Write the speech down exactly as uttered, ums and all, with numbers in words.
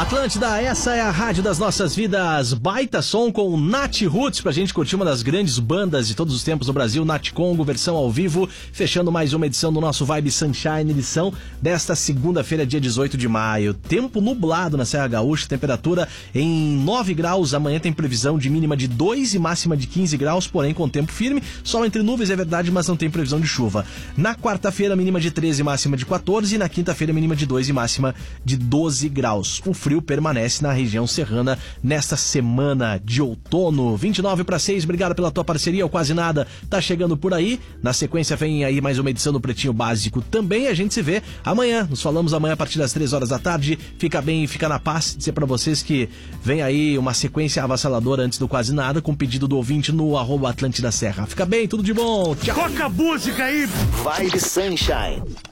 Atlântida, essa é a rádio das nossas vidas. Baita som com Nath Roots pra gente curtir uma das grandes bandas de todos os tempos no Brasil, Nat Congo, versão ao vivo, fechando mais uma edição do nosso Vibe Sunshine, edição desta segunda-feira, dia dezoito de maio. Tempo nublado na Serra Gaúcha, temperatura em nove graus, amanhã tem previsão de mínima de dois e máxima de quinze graus, porém com tempo firme, sol entre nuvens é verdade, mas não tem previsão de chuva. Na quarta-feira, mínima de treze, máxima de quatorze, e na quinta-feira, mínima de dois e máxima de doze graus. O frio permanece na região serrana nesta semana de outono. vinte e nove para seis, obrigado pela tua parceria, ou quase nada, tá chegando por aí. Na sequência vem aí mais uma edição do Pretinho Básico também. A gente se vê amanhã, nos falamos amanhã a partir das três horas da tarde. Fica bem, fica na paz. Dizer pra vocês que vem aí uma sequência avassaladora antes do quase nada, com pedido do ouvinte no arroba Atlântida Serra. Fica bem, tudo de bom, tchau. Toca a música aí. Vibe Sunshine.